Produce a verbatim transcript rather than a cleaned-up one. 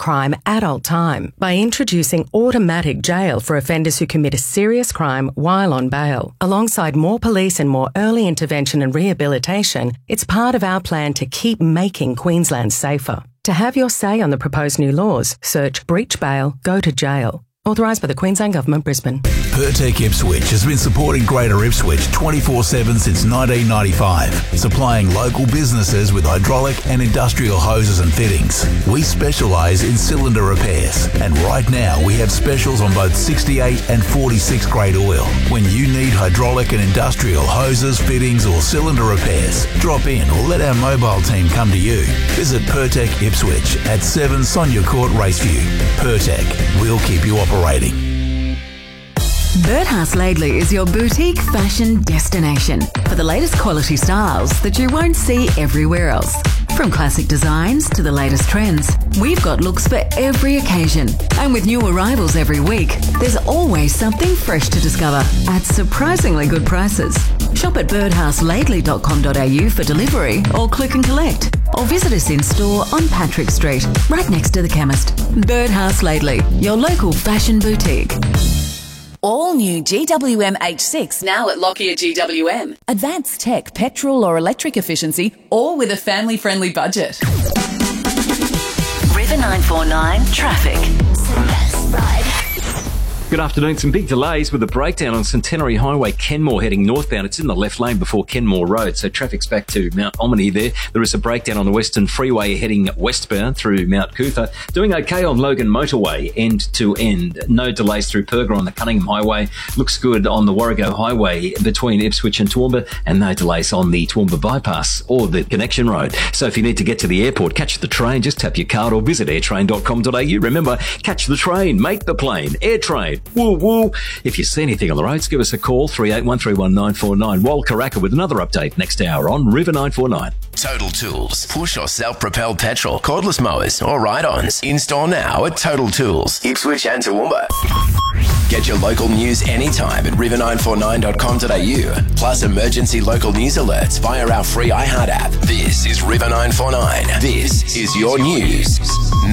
crime adult time by introducing automatic jail for offenders who commit a serious crime while on bail. Alongside more police and more early intervention and rehabilitation, it's part of our plan to keep making Queensland safer. To have your say on the proposed new laws, search breach bail, go to jail. Authorised by the Queensland Government, Brisbane. Pertec Ipswich has been supporting Greater Ipswich twenty-four seven since nineteen ninety-five, supplying local businesses with hydraulic and industrial hoses and fittings. We specialise in cylinder repairs, and right now we have specials on both sixty-eight and forty-six grade oil. When you need hydraulic and industrial hoses, fittings or cylinder repairs, drop in or let our mobile team come to you. Visit Pertec Ipswich at seven Sonia Court, Raceview. Pertec, we'll keep you operating. Birdhouse Laidley is your boutique fashion destination for the latest quality styles that you won't see everywhere else. From classic designs to the latest trends, we've got looks for every occasion. And with new arrivals every week, there's always something fresh to discover at surprisingly good prices. Shop at birdhouse laidley dot com dot a u for delivery or click and collect. Or visit us in store on Patrick Street, right next to the chemist. Birdhouse Laidley, your local fashion boutique. All new G W M H six now at Lockyer G W M. Advanced tech, petrol or electric efficiency, all with a family-friendly budget. River nine four nine traffic. Good afternoon. Some big delays with a breakdown on Centenary Highway, Kenmore heading northbound. It's in the left lane before Kenmore Road, so traffic's back to Mount Omni there. There is a breakdown on the Western Freeway heading westbound through Mount Cootha. Doing okay on Logan Motorway, end to end. No delays through Perga on the Cunningham Highway. Looks good on the Warrego Highway between Ipswich and Toowoomba, and no delays on the Toowoomba Bypass or the Connection Road. So if you need to get to the airport, catch the train, just tap your card or visit airtrain dot com dot a u. Remember, catch the train, make the plane, Airtrain. Woo woo. If you see anything on the roads, give us a call, three eight one three one nine four nine. Wal Karaka with another update next hour on River nine four nine. Total Tools. Push or self-propelled petrol, cordless mowers or ride-ons. In-store now at Total Tools, Ipswich and Toowoomba. Get your local news anytime at river nine four nine dot com dot a u. Plus emergency local news alerts via our free iHeart app. This is River nine four nine. This is your news.